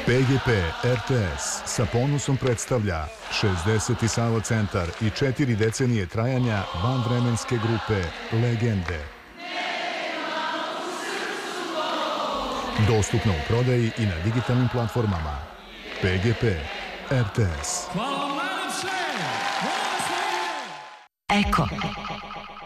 PGP RTS sa ponosom predstavlja 60. Sava centar i 4 decenije trajanja vanvremenske grupe Legende. Dostupno u prodaji i na digitalnim platformama. PGP RTS. Eko.